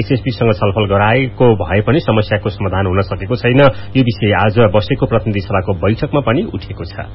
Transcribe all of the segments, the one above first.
एसएसपीसँग छलफल गराएको भए पनि समस्याको समाधान हुन सकेको छैन। यो विषय आज बसेको प्रतिनिधि सभाको बैठकमा पनि उठेको छ।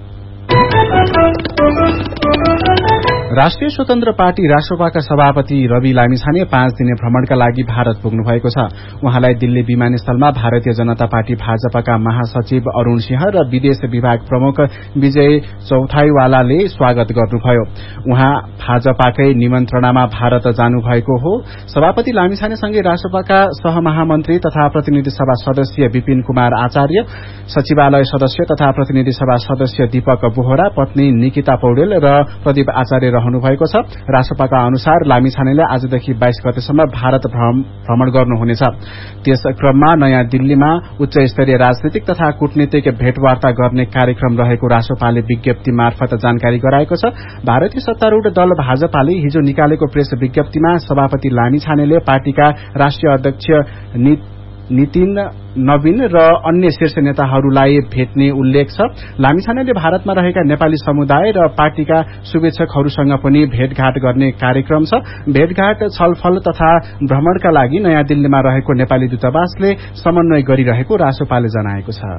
राष्ट्रिय स्वतन्त्र पार्टी राष्ट्रपाका सभापति रवि लामिछाने 5 दिने भ्रमणका लागि भारत पुग्नु भएको छ। उहाँलाई दिल्ली विमानस्थलमा भारतीय जनता पार्टी भाजपाका महासचिव अरूण सिंह र विदेश विभाग प्रमुख विजय चौथाईवालाले स्वागत गर्नुभयो। उहाँ भाजपाकै निमन्त्रणामा भारत जानुभएको हो। सभापति लामिछानेसँगै राष्ट्रपाका सहमहामन्त्री तथा प्रतिनिधि सभा सदस्य विपिन कुमार आचार्य, सचिवालय सदस्य तथा प्रतिनिधि सभा सदस्य दीपक बोहरा, पत्नी निकिता पौडेल र प्रदीप आचार्य रहनु भएको छ। राष्ट्रपाका अनुसार लामिछानेले आजदेखि 22 गतेसम्म भारत भ्रमण गर्नुहुनेछ। त्यस क्रममा नयाँ दिल्लीमा उच्च स्तरीय राजनीतिक तथा कूटनीतिक भेटवार्ता गर्ने कार्यक्रम रहेको राष्ट्रपाले विज्ञप्ति मार्फत जानकारी गराएको छ। भारतीय सत्तारूढ़ दल भाजपाले हिजो निकालेको प्रेस विज्ञप्तिमा सभापति लामिछानेले पार्टीका राष्ट्रिय अध्यक्ष नितिन नवीन र अन्य शीर्ष नेताहरूलाई भेट्ने उल्लेख छ। लामिछानेले भारतमा रहेका नेपाली समुदाय र पार्टीका शुभेच्छकहरूसँग पनि भेटघाट गर्ने कार्यक्रम छ। भेटघाट, छलफल तथा भ्रमणका लागि नयाँ दिल्लीमा रहेको नेपाली दूतावासले समन्वय गरिरहेको राष्ट्रपाले जनाएको छ।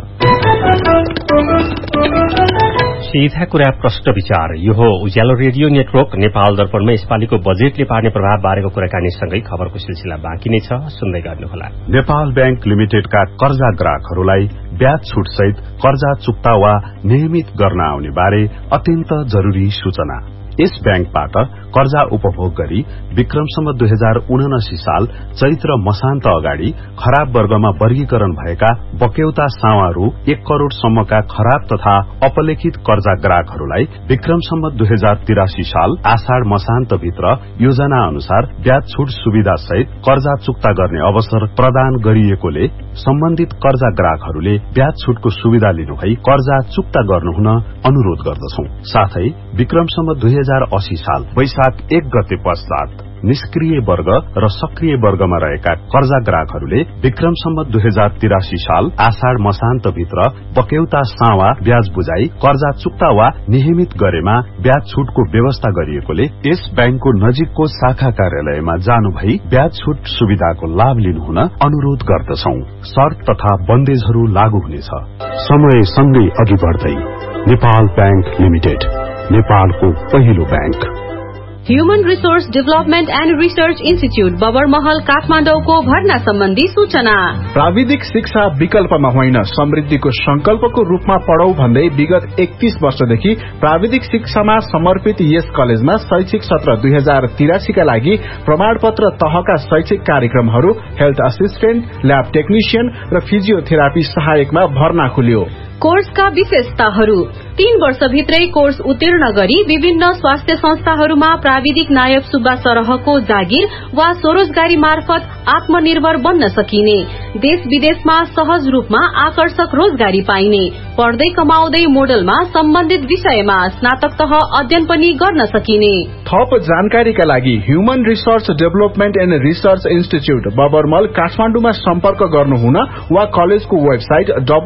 सीधा कुरा प्रश्न विचार। यो हो उज्यालो रेडियो नेटवर्क नेपाल दर्पणमा यसपालिको बजेटले पार्ने प्रभाव बारेको कुराकानीसँगै खबरको सिलसिला बाँकी नै छ, सुन्दै गर्नुहोला। नेपाल बैंक लिमिटेडका कर्जा ग्राहकहरूलाई ब्याज छुट सहित कर्जा चुक्ता वा नियमित गर्न आउने बारे अत्यन्त जरूरी सूचना। यस बैंकबाट कर्जा उपभोग गरी विक्रम सम्वत 2079 साल चैत्र मसान्त अगाडि खराब वर्गमा वर्गीकरण भएका बक्यौता सावा रु 1 करोड़ सम्मका खराब तथा अपलेखित कर्जा ग्राहकहरूलाई विक्रम सम्वत 2083 साल आषाढ़ मसान्त भित्र योजना अनुसार ब्याज छुट सुविधा सहित कर्जा चुक्ता गर्ने अवसर प्रदान गरिएकोले सम्बन्धित कर्जा ग्राहकहरूले ब्याज छुटको सुविधा लिनुभई कर्जा चुक्ता गर्नुहुन अनुरोध गर्दछौं। साथै विक्रम सम्वत 2080 साल वैशाख 1 गते पश्चात निष्क्रिय वर्ग र सक्रिय वर्गमा रहेका कर्जा ग्राहकहरूले विक्रम सम्वत 2083 साल आषाढ़ मसान्त भित्र बक्यौता सावा ब्याज बुझाई कर्जा चुक्ता वा नियमित गरेमा ब्याज छुटको व्यवस्था गरिएकोले यस बैंकको नजिकको शाखा कार्यालयमा जानु भई ब्याज छुट सुविधाको लाभ लिनुहुन अनुरोध गर्दछौं। शर्त तथा बन्देजहरू लागू हुनेछ। समय सँगै अघि बढ्दै नेपाल बैंक लिमिटेड, नेपालको पहिलो bank. Human resource development and research institute Babarmahal काठमाडौँको भर्ना सम्बन्धी सूचना। प्राविधिक शिक्षा विकल्पमा होइन, समृद्धिको संकल्पको रूपमा पढौं भन्दै विगत 31 वर्षदेखि प्राविधिक शिक्षामा समर्पित यस कलेजमा शैक्षिक सत्र 2083 का लागि प्रमाणपत्र तहका शैक्षिक कार्यक्रमहरू हेल्थ असिस्टेन्ट, ल्याब टेक्निशियन र फिजियोथेरापी सहायकमा भर्ना खुल्यो। कोर्सका विशेषताहरू: 3 वर्षभित्रै कोर्स उत्तीर्ण गरी विभिन्न स्वास्थ्य संस्थाहरूमा प्राविधिक नायब सुब्बा सरहको जागिर वा स्वरोजगारी मार्फत आत्मनिर्भर बन्न सकिने, देश विदेशमा सहज रूपमा आकर्षक रोजगारी पाइने, पढ्दै कमाउँदै मोडलमा सम्बन्धित विषयमा स्नातक तह अध्ययन पनि गर्न सकिने। थप जानकारीका लागि human resource development and research institute बबरमल काठमाडौँमा सम्पर्क गर्नुहुन वा कलेजको वेबसाइट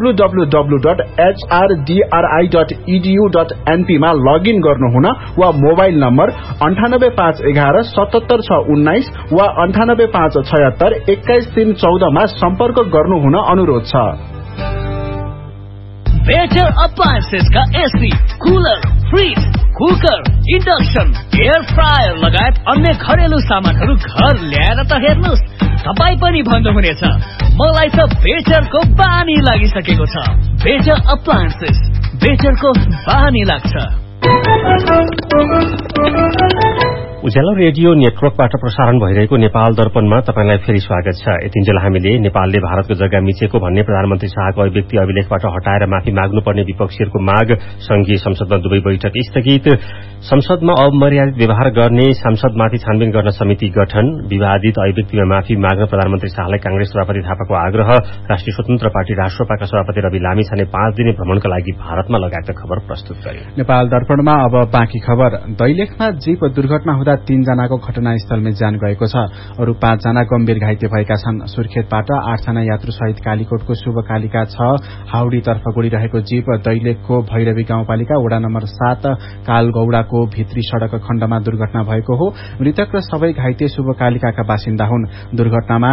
www.hrdri.edu.np मा लगइन गर्नुहुन वा मोबाइल नम्बर 98511 77619 वा 98576 21314 मा सम्पर्क गर्नुहुन अनुरोध छ। बेटर अप्लायन्सेस का AC, cooler, fridge, cooker, induction, air fryer लगायत अन्य घरेलु सामानहरू घर ल्याएर त हेर्नुस्, तपाई पनि भन्नुहुनेछ मलाई त बेटरको बानी लागिसकेको छ। बेटर अप्लायन्सेस, बेटरको बानी लाग्छ। उज्यालो रेडियो नेटवर्कबाट प्रसारण भइरहेको नेपाल दर्पणमा तपाईलाई फेरि स्वागत छ। यतिन्जेल हामीले नेपालले भारतको जग्गा मिचेको भन्ने प्रधानमन्त्री शाहको अभिव्यक्ति अभिलेखबाट हटाएर माफी माग्नुपर्ने विपक्षीहरूको माग, संघीय संसदमा दुवै बैठक स्थगित, संसदमा अमर्यादित व्यवहार गर्ने सांसदमाथि छानबिन गर्न समिति गठन, विवादित अभिव्यक्तिमा माफी माग्न प्रधानमन्त्री शाहलाई कांग्रेस सभापति थापाको आग्रह, राष्ट्रिय स्वतन्त्र पार्टी राष्ट्रपाका सभापति रवि लामिछाने 5 दिने भ्रमणका लागि भारतमा लगाएका खबर प्रस्तुत गरे। नेपाल दर्पणमा अब बाँकी खबर। दैलेखमा जीप दुर्घटना हुँदा 3 जनाको घटनास्थलमै जान गएको छ। अरू 5 जना गम्भीर घाइते भएका छन्। सुर्खेतबाट 8 जना यात्रु सहित कालीकोटको शुभ कालिका 6 हाउडी तर्फ गुडिरहेको जीप दैलेखको भैरवी गाउँपालिका वडा नम्बर 7 कालगौडाको भित्री सड़क खण्डमा दुर्घटना भएको हो। मृतक र सबै घाइते शुभ कालिकाका बासिन्दा हुन्। दुर्घटनामा